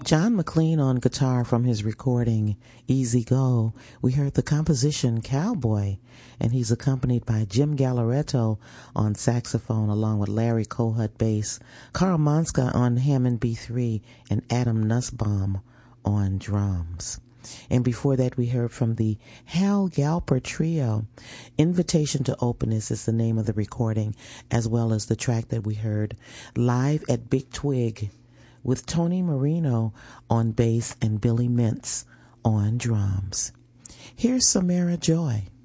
John McLean on guitar from his recording Easy Go. We heard the composition Cowboy, and he's accompanied by Jim Gallaretto on saxophone along with Larry Kohut bass, Carl Monska on Hammond B3, and Adam Nussbaum on drums. And before that, we heard from the Hal Galper Trio. Invitation to Openness is the name of the recording, as well as the track that we heard, Live at Big Twig, with Tony Marino on bass and Billy Mintz on drums. Here's Samara Joy.